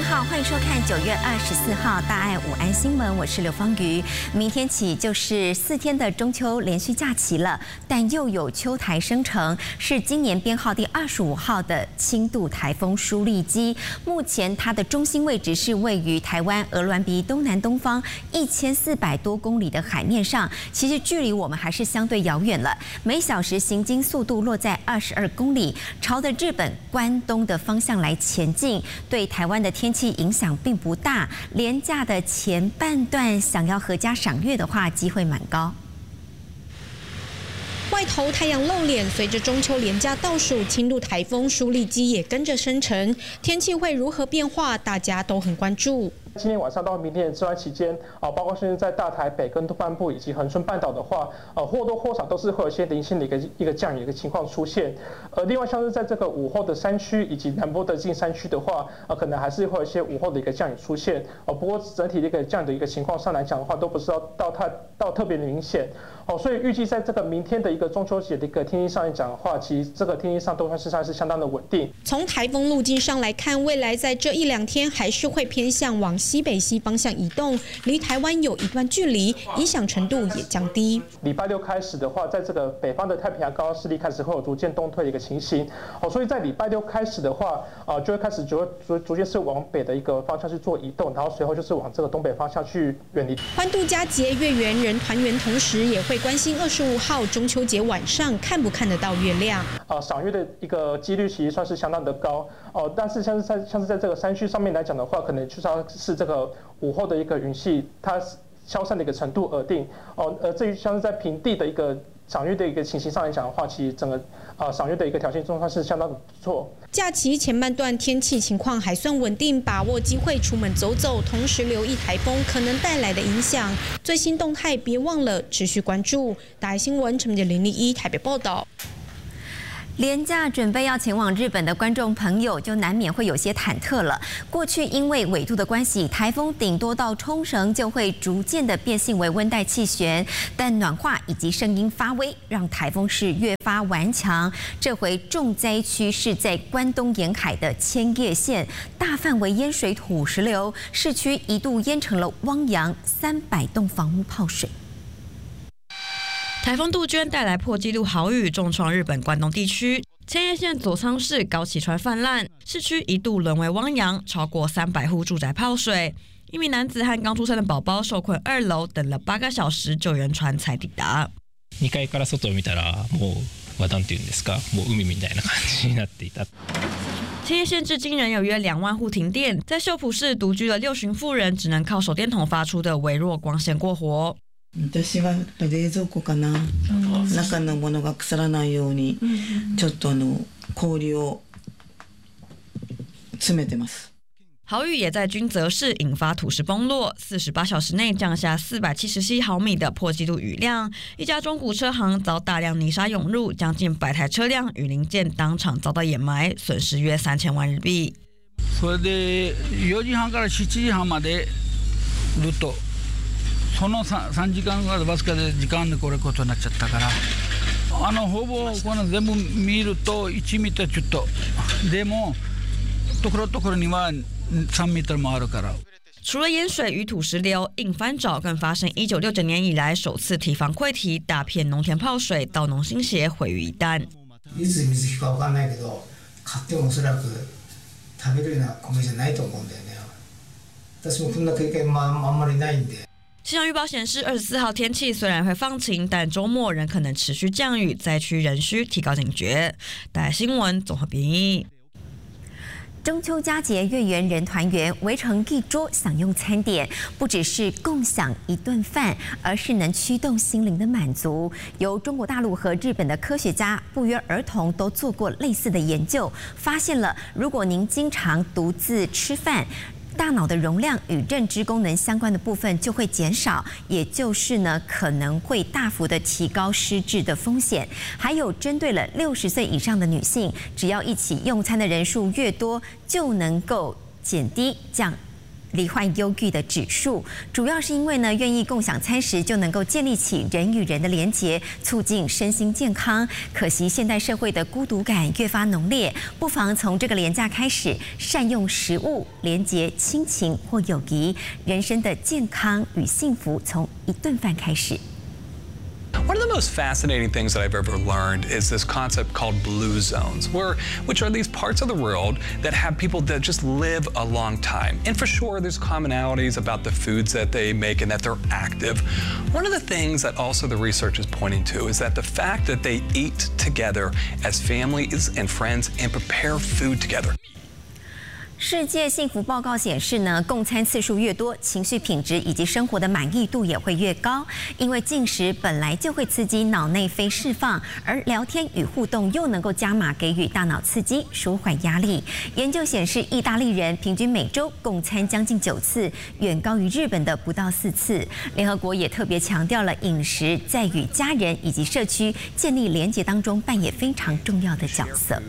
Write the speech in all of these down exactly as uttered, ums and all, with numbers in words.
好，欢迎收看九月二十四号大爱午安新闻，我是刘芳瑜。明天起就是四天的中秋连续假期了，但又有秋台生成，是今年编号第二十五号的轻度台风舒力基。目前它的中心位置是位于台湾鹅銮鼻东南东方一千四百多公里的海面上，其实距离我们还是相对遥远了。每小时行经速度落在二十二公里，朝着日本关东的方向来前进，对台湾的天气影响并不大，连假的前半段想要合家赏月的话，机会蛮高。 外头太阳露脸，随着中秋连假倒数，轻度台风舒力基也跟着生成，天气会如何变化，大家都很关注。 今天晚上到明天的这段期间，啊，包括现在在大台北跟东半部以及恒春半岛的话，呃，或多或少都是会有一些零星的一个一个降雨的情况出现。呃，另外像是在这个午后的山区以及南部的近山区的话，呃，可能还是会有一些午后的一个降雨出现。呃，不过整体的一个降雨的一个情况上来讲的话，都不是到到太到特别的明显。哦，所以预计在这个明天的一个中秋节的一个天气上来讲的话，其实这个天气上都算是算是相当的稳定。 从台风路径上来看，未来在这一两天还是会偏向往西北西方向移动，离台湾有一段距离，影响程度也降低。 礼拜六开始的话，在这个北方的太平洋高压势力开始会有逐渐东退的一个情形。哦，所以在礼拜六开始的话，啊，就会开始就会逐逐渐是往北的一个方向去做移动，然后随后就是往这个东北方向去远离。 欢度佳节，月圆人团圆，同时也会关心二十五号中秋节晚上看不看得到月亮。 啊，赏月的一个几率其实算是相当的高哦，但是像是在像是在这个山区上面来讲的话，可能就是要是这个午后的一个云系它消散的一个程度而定哦。呃，至于像是在平地的一个赏月的一个情形上来讲的话，其实整个呃赏月的一个条件状况是相当的不错。 假期前半段天气情况还算稳定，把握机会出门走走，同时留意台风可能带来的影响。最新动态别忘了持续关注。大爱新闻陈明杰零零一台北报道。 连假准备要前往日本的观众朋友，就难免会有些忐忑了。过去因为纬度的关系，台风顶多到冲绳就会逐渐的变性为温带气旋，但暖化以及声音发威，让台风势越发顽强。这回重灾区是在关东沿海的千叶县，大范围淹水土石流，市区一度淹成了汪洋，三百栋房屋泡水。 台风杜鹃带来破纪录豪雨，重创日本关东地区。千叶县佐仓市高崎川泛滥，市区一度沦为汪洋，超过三百户住宅泡水。一名男子和刚出生的宝宝受困二楼，等了八个小时，救援船才抵达。 二階から外を見たら、もうなんていうんですか、もう海みたいな感じになっていた。 千葉县至今仍有约两万户停电，在秀浦市独居的六旬妇人只能靠手电筒发出的微弱光线过活。 私は冷蔵庫かな、中のものが腐らないように、ちょっとあの氷を詰めてます。 豪雨也在君泽市引发土石崩落，四十八小时内降下四百七十七毫米的破纪录雨量。一家中古车行遭大量泥沙涌入，将近百台车辆与零件当场遭到掩埋，损失约三千万日币。 それでよじはんからしちじはんまでずっと。そのさんじかんぐらいわずかで時間でこれことになっちゃったから、あのほぼこの全部見るといちミリちょっと、でもところどころにはさんミリもあるから。 除了淹水与土石流，印番沼更发生一九六九年以来首次堤防溃堤，大片农田泡水，稻农心血毁于一旦。 いつ水引くか分かんないけど、買ってもおそらく食べるような米じゃないと思うんだよね。私もこんな経験まああんまりないんで。 气象预报显示，二十四号天气虽然会放晴，但周末仍可能持续降雨，灾区仍需提高警觉。大爱新闻综合编译。 中秋佳节，月圆人团圆，围成一桌享用餐点，不只是共享一顿饭，而是能驱动心灵的满足。由中国大陆和日本的科学家不约而同都做过类似的研究，发现了如果您经常独自吃饭，大脑的容量与认知功能相关的部分就会减少，也就是呢可能会大幅的提高失智的风险。还有针对了六十岁以上的女性，只要一起用餐的人数越多，就能够减低降罹患忧郁的指数，主要是因为呢，愿意共享餐食就能够建立起人与人的连结，促进身心健康。可惜现代社会的孤独感越发浓烈，不妨从这个连假开始，善用食物连结亲情或友谊，人生的健康与幸福从一顿饭开始。 One of the most fascinating things that I've ever learned is this concept called blue zones, where, which are these parts of the world that have people that just live a long time. And for sure, there's commonalities about the foods that they make and that they're active. One of the things that also the research is pointing to is that the fact that they eat together as families and friends and prepare food together. 世界幸福报告显示呢，共餐次数越多，情绪品质以及生活的满意度也会越高。因为进食本来就会刺激脑内啡释放，而聊天与互动又能够加码给予大脑刺激，舒缓压力。研究显示，意大利人平均每周共餐将近九次，远高于日本的不到四次。联合国也特别强调了饮食在与家人以及社区建立连结当中扮演非常重要的角色。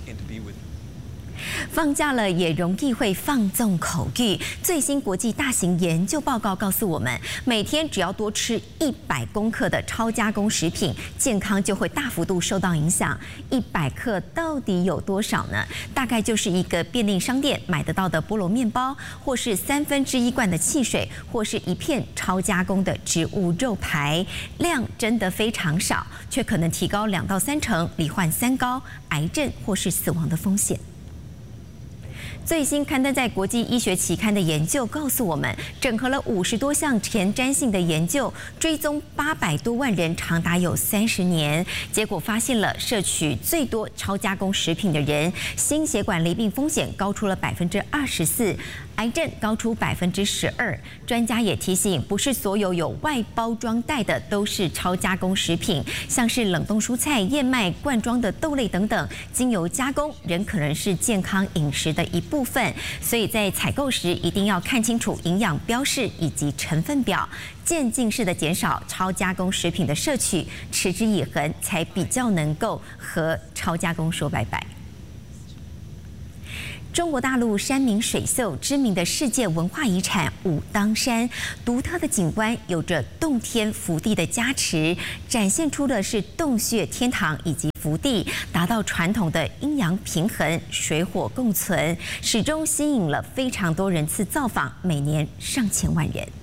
放假了也容易会放纵口欲。最新国际大型研究报告告诉我们，每天只要多吃一百公克的超加工食品，健康就会大幅度受到影响。一百克到底有多少呢？大概就是一个便利商店买得到的菠萝面包，或是三分之一罐的汽水，或是一片超加工的植物肉排。量真的非常少，却可能提高两到三成罹患三高、癌症或是死亡的风险。最新刊登在国际医学期刊的研究告诉我们，整合了五十多项前瞻性的研究，追踪八百多万人，长达有三十年。结果发现了摄取最多超加工食品的人，心血管疾病风险高出了百分之二十四。癌症高出百分之十二。专家也提醒，不是所有有外包装袋的都是超加工食品，像是冷冻蔬菜、燕麦、罐装的豆类等等，经由加工仍可能是健康饮食的一部分。所以在采购时一定要看清楚营养标示以及成分表，渐进式的减少超加工食品的摄取，持之以恒，才比较能够和超加工说拜拜。中国大陆山明水秀，知名的世界文化遗产武当山，独特的景观有着洞天福地的加持，展现出的是洞穴天堂以及福地，达到传统的阴阳平衡、水火共存，始终吸引了非常多人次造访，每年上千万人。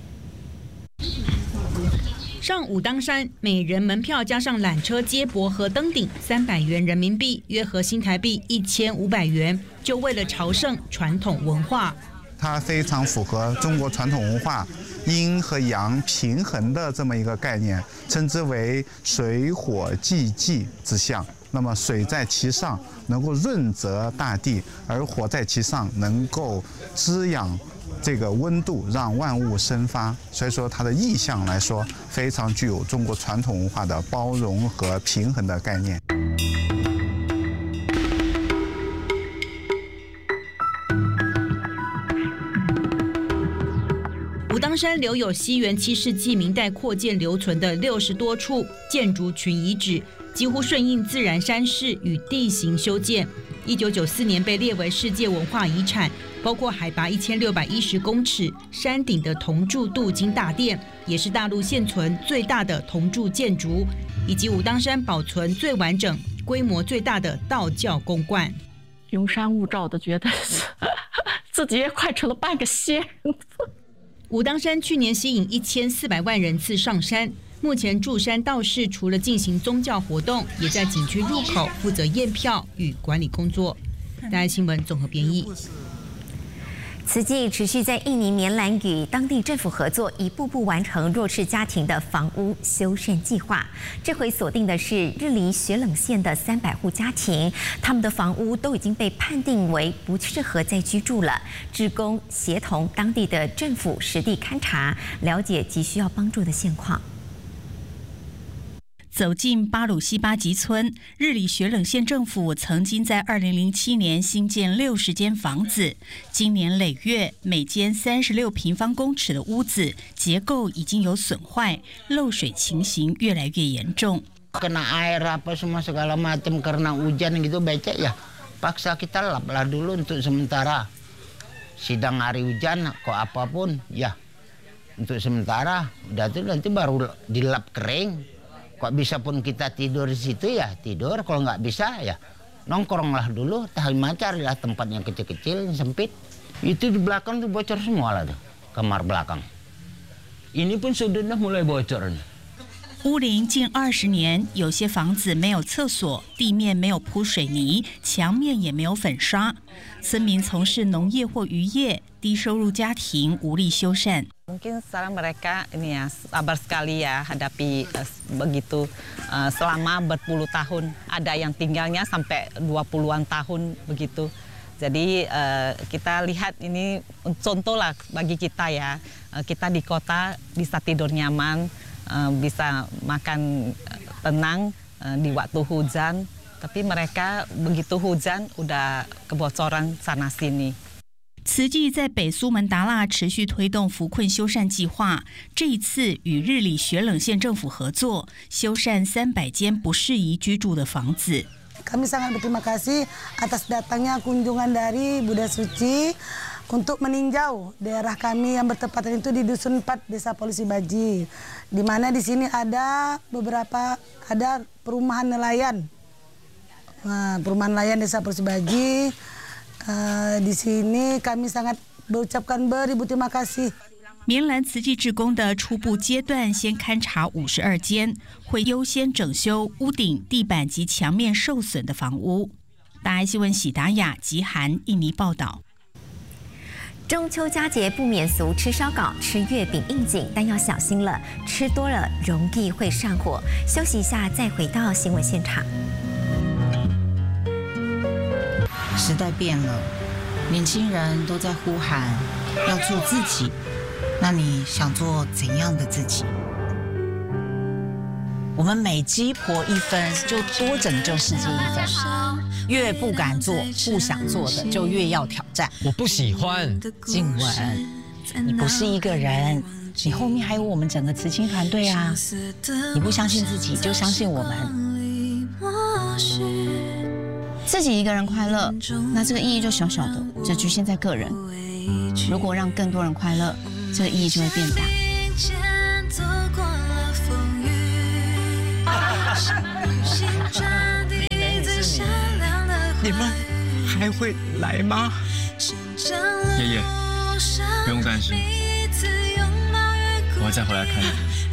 上武当山，每人门票加上缆车接驳和登顶，三百元人民币，约合新台币一千五百元，就为了朝圣传统文化。 它非常符合中国传统文化阴和阳平衡的这么一个概念，称之为水火既济之象。那么水在其上能够润泽大地，而火在其上能够滋养这个温度，让万物生发。所以说它的意象来说，非常具有中国传统文化的包容和平衡的概念。 武当山留有西元七世纪明代扩建留存的六十多处建筑群遗址，几乎顺应自然山势与地形修建。一九九四年被列为世界文化遗产，包括海拔一千六百一十公尺、山顶的铜铸镀金大殿，也是大陆现存最大的铜铸建筑，以及武当山保存最完整、规模最大的道教宫观。 云山雾罩的，觉得自己也快成了半个仙人。 武当山去年吸引一千四百万人次上山。目前驻山道士除了进行宗教活动，也在景区入口负责验票与管理工作。大爱新闻综合编译。 慈济持续在印尼棉兰与当地政府合作，一步步完成弱势家庭的房屋修缮计划。这回锁定的是日离雪冷县的三百户家庭，他们的房屋都已经被判定为不适合再居住了。志工协同当地的政府实地勘察，了解急需要帮助的现况。 走进巴鲁西巴吉村，日里雪冷县政府曾经在二零零七年新建六十间房子，今年累月，每间三十六平方公尺的屋子结构已经有损坏，漏水情形越来越严重。 Kena air apa semua segala macam karena hujan gitu becek ya, paksa kita lap lah dulu untuk sementara. sidang hari hujan kok apapun ya untuk sementara udah itu nanti baru dilap kering. Kok bisa pun kita tidur di situ ya tidur, kalau nggak bisa ya nongkronglah dulu, tahimah carilah tempat yang kecil-kecil, yang sempit. Itu di belakang tuh bocor semua lah tuh, kamar belakang. Ini pun sudah mulai bocor nih. 屋龄近二十年，有些房子没有厕所，地面没有铺水泥，墙面也没有粉刷。村民从事农业或渔业，低收入家庭无力修缮。 Mungkin sekarang mereka ini ya sabar sekali ya hadapi uh, begitu uh, selama berpuluh tahun. Ada yang tinggalnya sampai dua puluhan tahun begitu. Jadi uh, kita lihat ini contoh lah bagi kita ya. Uh, kita di kota bisa tidur nyaman, uh, bisa makan tenang uh, di waktu hujan. Tapi mereka begitu hujan udah kebocoran sana sini. 慈济在北苏门答腊持续推动扶困修缮计划，这一次与日里雪冷县政府合作，修缮三百间不适宜居住的房子。 Kami sangat berterima kasih atas datangnya kunjungan dari Buddha Suci untuk meninjau daerah kami yang bertepatan itu di Dusun empat Desa Polisi Baji, di mana di sini ada beberapa ada perumahan nelayan, nah, perumahan nelayan Desa Polisi Baji. Uh, di sini kami sangat berucapkan beribu terima kasih. 棉兰慈济志工的初步阶段，先勘察五十二间，会优先整修屋顶、地板及墙面受损的房屋。大爱新闻喜达雅、吉涵、印尼报道。 中秋佳节不免俗，吃烧烤、吃月饼应景，但要小心了，吃多了容易会上火。休息一下，再回到新闻现场。 时代变了，年轻人都在呼喊要做自己。那你想做怎样的自己？我们每鸡婆一分，就多拯救世界一分。越不敢做、不想做的，就越要挑战。 我不喜欢。 静雯，你不是一个人，你后面还有我们整个慈青团队啊！你不相信自己，就相信我们。 自己一个人快乐，那这个意义就小小的，只局限在个人。如果让更多人快乐，这个意义就会变大。 你们还会来吗？爷爷，不用担心，我会再回来看你。